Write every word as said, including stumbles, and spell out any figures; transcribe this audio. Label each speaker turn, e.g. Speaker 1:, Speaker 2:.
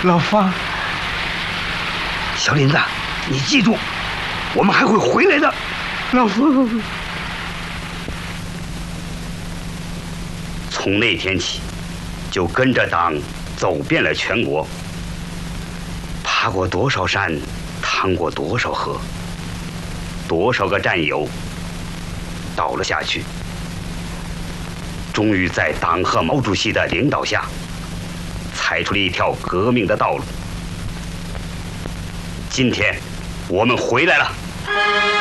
Speaker 1: 老方，
Speaker 2: 小林子，你记住，我们还会回来的。
Speaker 1: 老方。
Speaker 2: 从那天起，就跟着党走遍了全国，爬过多少山，趟过多少河，多少个战友倒了下去，终于在党和毛主席的领导下，踩出了一条革命的道路。今天，我们回来了。